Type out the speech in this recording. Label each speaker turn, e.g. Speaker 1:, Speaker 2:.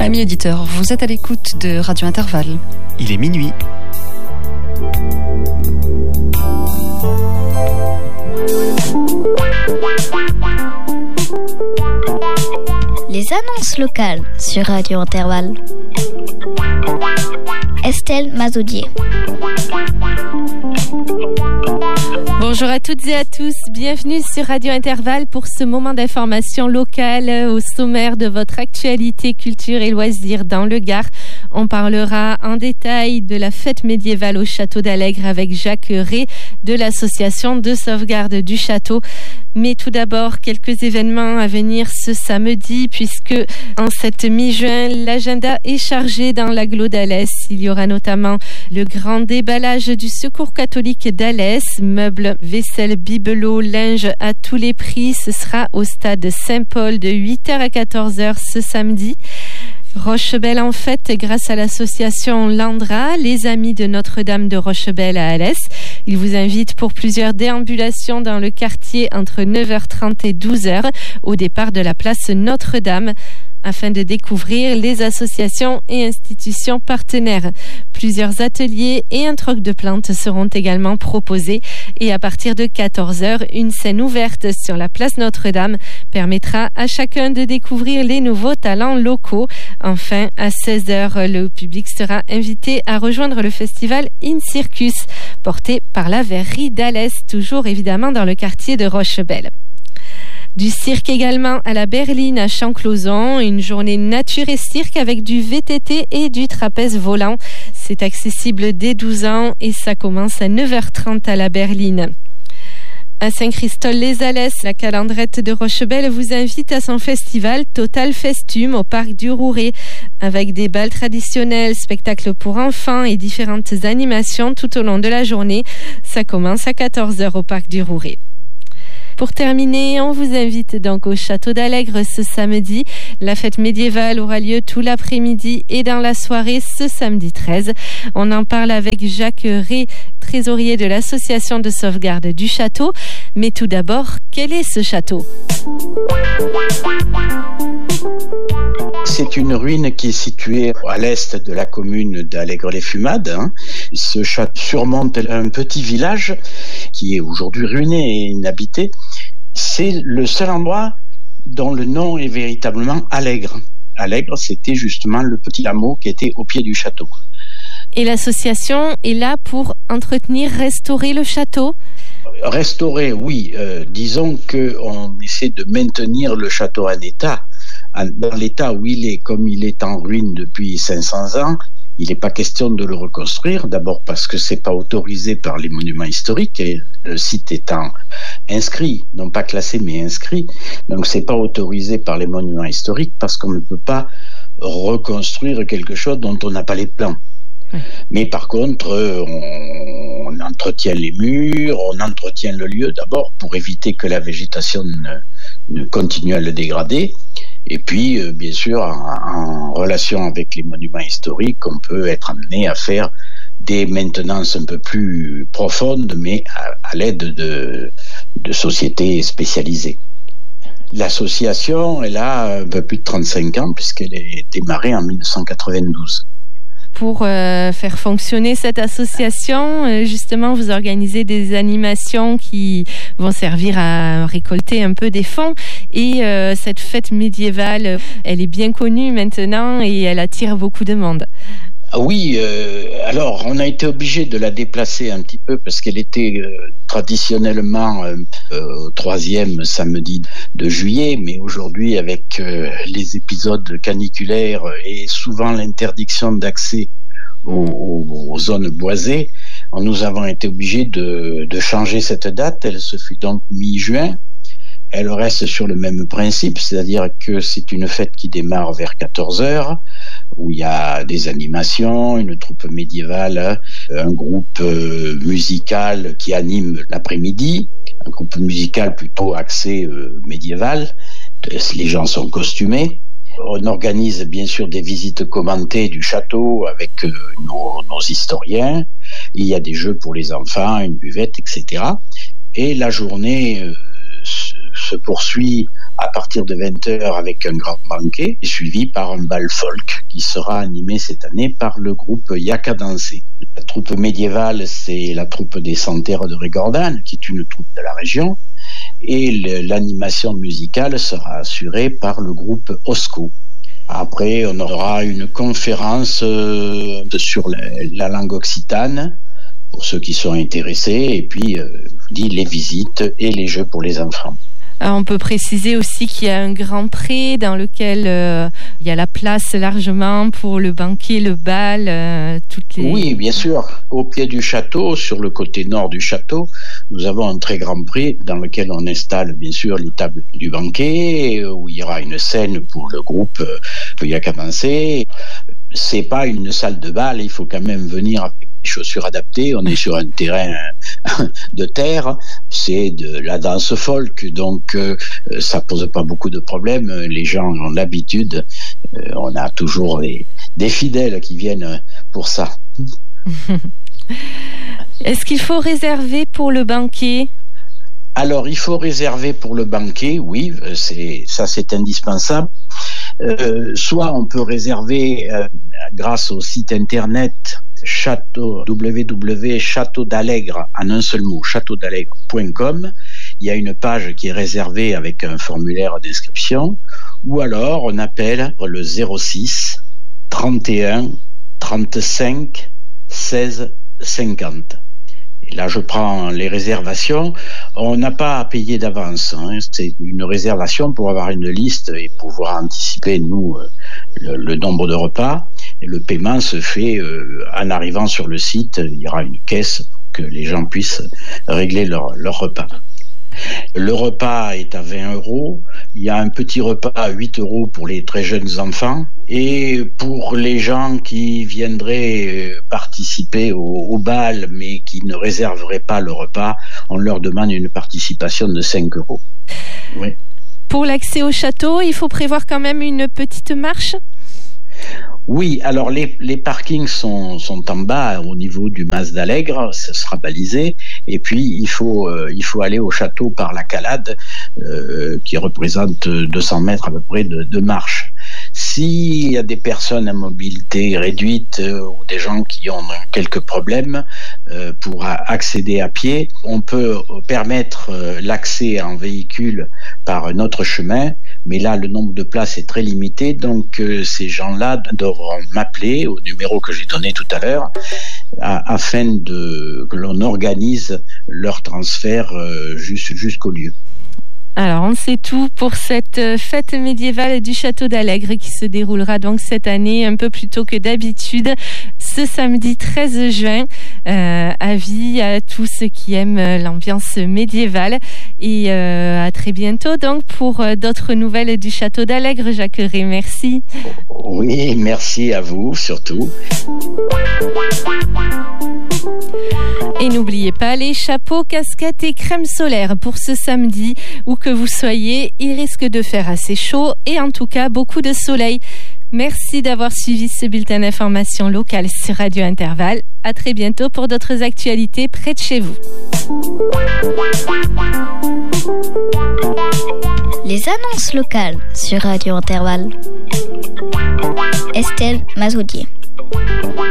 Speaker 1: Amis auditeurs, vous êtes à l'écoute de Radio Intervalle.
Speaker 2: Il est minuit.
Speaker 3: Les annonces locales sur Radio Intervalle. Estelle Mazoudier.
Speaker 4: Bonjour à toutes et à tous, bienvenue sur Radio Intervalle pour ce moment d'information locale au sommaire de votre actualité culture et loisirs dans le Gard. On parlera en détail de la fête médiévale au château d'Allègre avec Jacques Rey de l'association de sauvegarde du château. Mais tout d'abord, quelques événements à venir ce samedi puisque en cette mi-juin, l'agenda est chargé dans l'agglo d'Alès. Il y aura notamment le grand déballage du Secours catholique d'Alès, meubles, vaisselle, bibelots, linge à tous les prix. Ce sera au stade Saint-Paul de 8h à 14h ce samedi. Rochebelle en fête grâce à l'association Landra, les amis de Notre-Dame de Rochebelle à Alès. Ils vous invitent pour plusieurs déambulations dans le quartier entre 9h30 et 12h au départ de la place Notre-Dame afin de découvrir les associations et institutions partenaires. Plusieurs ateliers et un troc de plantes seront également proposés et à partir de 14h, une scène ouverte sur la place Notre-Dame permettra à chacun de découvrir les nouveaux talents locaux. Enfin, à 16h, le public sera invité à rejoindre le festival In Circus, porté par la verrerie d'Alès, toujours évidemment dans le quartier de Rochebelle. Du cirque également à la Berline à Champclauson, une journée nature et cirque avec du VTT et du trapèze volant. C'est accessible dès 12 ans et ça commence à 9h30 à la Berline. À Saint-Christol-les-Alès, la Calandrette de Rochebelle vous invite à son festival Total Festume au parc du Rouret, avec des bals traditionnels, spectacles pour enfants et différentes animations tout au long de la journée. Ça commence à 14h au parc du Rouret. Pour terminer, on vous invite donc au château d'Allègre ce samedi. La fête médiévale aura lieu tout l'après-midi et dans la soirée ce samedi 13. On en parle avec Jacques Rey, trésorier de l'association de sauvegarde du château. Mais tout d'abord, quel est ce château ?
Speaker 5: C'est une ruine qui est située à l'est de la commune d'Allègre-les-Fumades. Ce château surmonte un petit village qui est aujourd'hui ruiné et inhabité. C'est le seul endroit dont le nom est véritablement Allègre. Allègre, c'était justement le petit hameau qui était au pied du château.
Speaker 4: Et l'association est là pour entretenir, restaurer le château ?
Speaker 5: Restaurer, oui. Disons qu'on essaie de maintenir le château en état. Dans l'état où il est, comme il est en ruine depuis 500 ans, il n'est pas question de le reconstruire, d'abord parce que c'est pas autorisé par les monuments historiques, et le site étant inscrit, non pas classé mais inscrit, donc c'est pas autorisé par les monuments historiques parce qu'on ne peut pas reconstruire quelque chose dont on n'a pas les plans. Mais par contre, on entretient les murs, on entretient le lieu d'abord pour éviter que la végétation ne continue à le dégrader. Et puis, bien sûr, en relation avec les monuments historiques, on peut être amené à faire des maintenances un peu plus profondes, mais à l'aide de sociétés spécialisées. L'association, elle a un peu plus de 35 ans, puisqu'elle est démarrée en 1992.
Speaker 4: Pour faire fonctionner cette association, justement, vous organisez des animations qui vont servir à récolter un peu des fonds. Et cette fête médiévale, elle est bien connue maintenant et elle attire beaucoup de monde.
Speaker 5: Oui, alors on a été obligé de la déplacer un petit peu parce qu'elle était traditionnellement au 3e samedi de juillet, mais aujourd'hui avec les épisodes caniculaires et souvent l'interdiction d'accès aux zones boisées, nous avons été obligés de changer cette date. Elle se fait donc mi-juin. Elle reste sur le même principe, c'est-à-dire que c'est une fête qui démarre vers 14h, où il y a des animations, une troupe médiévale, un groupe musical qui anime l'après-midi, un groupe musical plutôt axé médiéval. Les gens sont costumés. On organise bien sûr des visites commentées du château avec nos historiens. Il y a des jeux pour les enfants, une buvette, etc. Et la journée se poursuit à partir de 20h avec un grand banquet, suivi par un bal folk qui sera animé cette année par le groupe Yaka Dansé. La troupe médiévale, c'est la troupe des Santerres de Régordane, qui est une troupe de la région, et l'animation musicale sera assurée par le groupe Osco. Après, on aura une conférence sur la langue occitane, pour ceux qui sont intéressés, et puis les visites et les jeux pour les enfants.
Speaker 4: On peut préciser aussi qu'il y a un grand pré dans lequel il y a la place largement pour le banquet, le bal, toutes les...
Speaker 5: Oui, bien sûr. Au pied du château, sur le côté nord du château, nous avons un très grand pré dans lequel on installe bien sûr les tables du banquet, où il y aura une scène pour le groupe Yaka Dansé. C'est pas une salle de bal, il faut quand même venir avec des chaussures adaptées. On est sur un terrain de terre, c'est de la danse folk, donc ça pose pas beaucoup de problèmes. Les gens ont l'habitude, on a toujours des fidèles qui viennent pour ça.
Speaker 4: Est-ce qu'il faut réserver pour le banquet ?
Speaker 5: Alors, il faut réserver pour le banquet, oui, c'est indispensable. Soit on peut réserver grâce au site internet www.châteaudalegre en un seul mot, châteaudalegre.com. Il y a une page qui est réservée avec un formulaire d'inscription, ou alors on appelle le 06 31 35 16 50. Et là, je prends les réservations. On n'a pas à payer d'avance. C'est une réservation pour avoir une liste et pouvoir anticiper, nous, le nombre de repas. Et le paiement se fait en arrivant sur le site. Il y aura une caisse pour que les gens puissent régler leur repas. Le repas est à 20 €. Il y a un petit repas à 8 € pour les très jeunes enfants. Et pour les gens qui viendraient participer au bal, mais qui ne réserveraient pas le repas, on leur demande une participation de 5 €. Oui.
Speaker 4: Pour l'accès au château, il faut prévoir quand même une petite marche ?
Speaker 5: Oui, alors les parkings sont en bas au niveau du Mas d'Allègre, ce sera balisé, et puis il faut aller au château par la calade qui représente 200 mètres à peu près de marche. S'il y a des personnes à mobilité réduite ou des gens qui ont quelques problèmes pour accéder à pied, on peut permettre l'accès en véhicule par un autre chemin, mais là le nombre de places est très limité, donc ces gens-là devront m'appeler au numéro que j'ai donné tout à l'heure afin que l'on organise leur transfert jusqu'au lieu.
Speaker 4: Alors, on sait tout pour cette fête médiévale du Château d'Allègre qui se déroulera donc cette année un peu plus tôt que d'habitude, ce samedi 13 juin. Avis à tous ceux qui aiment l'ambiance médiévale. Et à très bientôt donc pour d'autres nouvelles du Château d'Allègre. Jacques Ré, merci.
Speaker 5: Oui, merci à vous surtout.
Speaker 4: Et n'oubliez pas les chapeaux, casquettes et crème solaire pour ce samedi. Où que vous soyez, il risque de faire assez chaud et en tout cas beaucoup de soleil. Merci d'avoir suivi ce bulletin d'information locale sur Radio Intervalle. À très bientôt pour d'autres actualités près de chez vous.
Speaker 3: Les annonces locales sur Radio Intervalle. Estelle Mazoudier.